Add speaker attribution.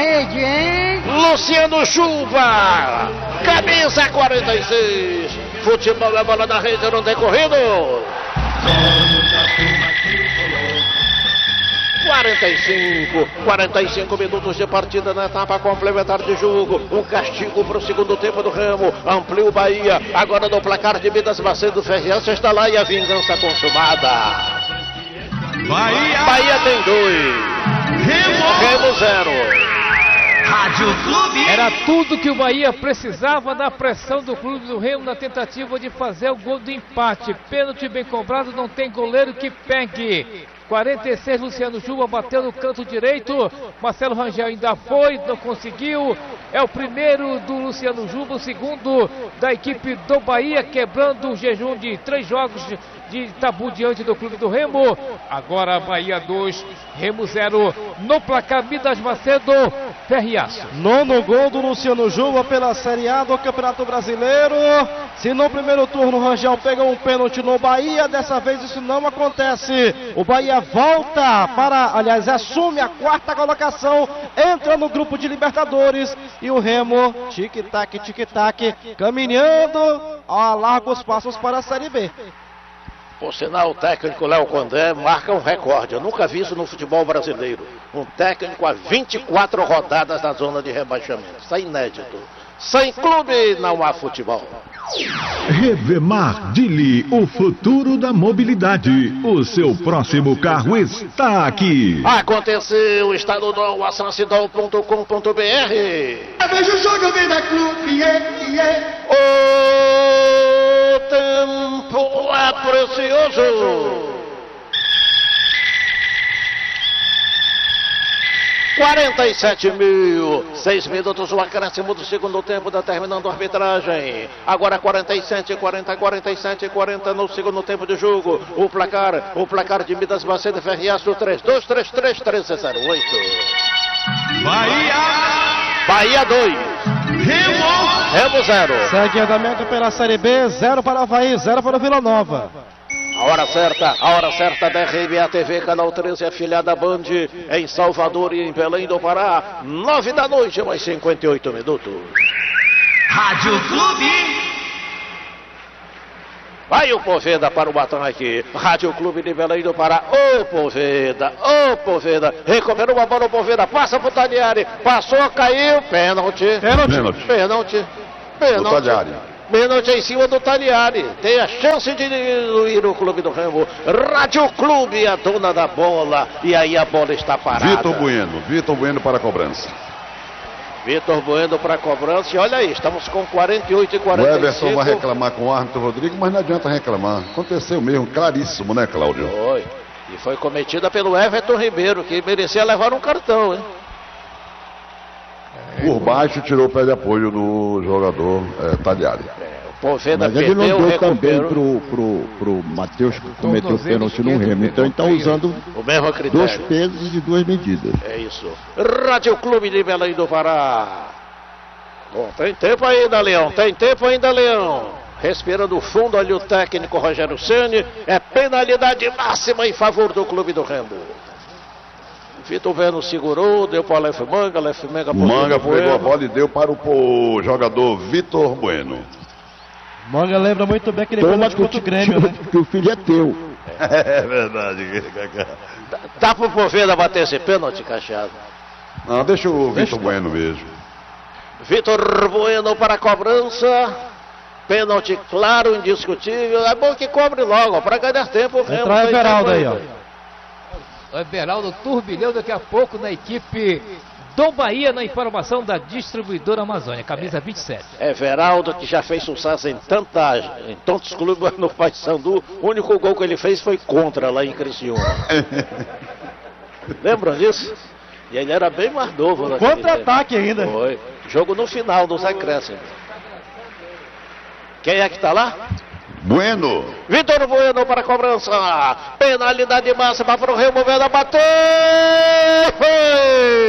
Speaker 1: rede, hein?
Speaker 2: Luciano Chuva, camisa 46. Futebol é bola na rede, não tem corrido. 45 minutos de partida na etapa complementar de jogo. Um castigo para o segundo tempo do Remo. Amplia o Bahia. Agora no placar de Minas Macedo, Ferreira está lá e a vingança consumada. Bahia tem 2. Remo 0.
Speaker 3: Rádio Clube.
Speaker 4: Era tudo que o Bahia precisava na pressão do Clube do Remo na tentativa de fazer o gol do empate. Pênalti bem cobrado, não tem goleiro que pegue. 46, Luciano Chuva bateu no canto direito. Marcelo Rangel ainda foi, não conseguiu. É o primeiro do Luciano Chuva, o segundo da equipe do Bahia, quebrando o jejum de 3 jogos de tabu diante do Clube do Remo. Agora Bahia 2, Remo 0, no placar Minas Macedo, Ferriaço.
Speaker 5: 9º gol do Luciano Chuva pela Série A do Campeonato Brasileiro. Se no primeiro turno o Rangel pega um pênalti no Bahia, dessa vez isso não acontece. O Bahia volta para, aliás, assume a 4ª colocação, entra no grupo de Libertadores e o Remo, tic-tac, caminhando a largos passos para a Série B.
Speaker 2: Por sinal, o técnico Léo Condé marca um recorde. Eu nunca vi isso no futebol brasileiro. Um técnico a 24 rodadas na zona de rebaixamento. Isso é inédito. Sem clube não há futebol.
Speaker 6: Revemar Dili, o futuro da mobilidade. O seu próximo carro está aqui.
Speaker 2: Aconteceu, está no acessidol.com.br.
Speaker 3: Veja o jogo, vem da Clube.
Speaker 2: O tempo é precioso. 47.006 minutos, o acréscimo do segundo tempo, determinando a arbitragem. Agora 47, 40 no segundo tempo de jogo. O placar de Minas Macedo e Ferriaço 32331308. Bahia 2. Remo 0.
Speaker 5: Segue andamento pela Série B, 0 para o Avaí, 0 para o Vila Nova.
Speaker 2: A hora certa da RBA TV, canal 13, afiliada Band, em Salvador e em Belém do Pará, 9 da noite, mais 58 minutos.
Speaker 3: Rádio Clube.
Speaker 2: Vai o Poveda para o ataque. Rádio Clube de Belém do Pará. Ô Poveda. Recuperou a bola o Poveda. Passa pro Taliari. Passou, caiu. Pênalti.
Speaker 7: Do Taliari.
Speaker 2: Pênalti em cima do Taliari. Tem a chance de ir o Clube do Remo. Rádio Clube, a dona da bola. E aí a bola está parada.
Speaker 7: Vitor Bueno para a cobrança.
Speaker 2: Vitor Bueno para a cobrança. E olha aí, estamos com 48 e 45.
Speaker 7: O Everson vai reclamar com o árbitro Rodrigo, mas não adianta reclamar. Aconteceu mesmo, claríssimo, né, Cláudio?
Speaker 2: Foi. E foi cometida pelo Everton Ribeiro, que merecia levar um cartão, hein?
Speaker 7: Por baixo tirou o pé de apoio do jogador Taliari.
Speaker 2: O Poveda
Speaker 8: mas ele
Speaker 2: perdeu,
Speaker 8: não deu também
Speaker 2: recuperou.
Speaker 8: pro Matheus, que cometeu pênalti no Remo. Então ele está usando
Speaker 2: O mesmo critério.
Speaker 8: 2 pesos e 2 medidas.
Speaker 2: É isso. Rádio Clube de Belém do Pará. Bom, tem tempo ainda, Leão. Respirando fundo ali o técnico Rogério Ceni. É penalidade máxima em favor do Clube do Remo. Vitor Bueno segurou, deu para o Aleph Manga.
Speaker 7: Manga pegou a bola e deu para o jogador Vitor Bueno.
Speaker 5: Manga lembra muito bem aquele pênalti contra o Grêmio, né?
Speaker 8: Que o filho é teu.
Speaker 7: É verdade.
Speaker 2: Dá pro Poveda bater esse pênalti, Cacheado?
Speaker 7: Não, deixa o Vitor Bueno mesmo.
Speaker 2: Vitor Bueno para a cobrança. Pênalti claro, indiscutível. É bom que cobre logo, para ganhar tempo.
Speaker 5: Entra o Everaldo aí, ó.
Speaker 4: O Everaldo turbilhão daqui a pouco na equipe do Bahia, na informação da distribuidora Amazônia, camisa 27.
Speaker 2: Everaldo, que já fez sucesso em tantos clubes no Paysandu. O único gol que ele fez foi contra lá em Criciúma. Lembram disso? E ele era bem mais novo.
Speaker 5: Contra-ataque ainda.
Speaker 2: Foi. Jogo no final, nos acréscimos. Quem é que tá lá?
Speaker 7: Bueno.
Speaker 2: Vitor Bueno para a cobrança. Penalidade máxima para o Remo. Bateu! Foi!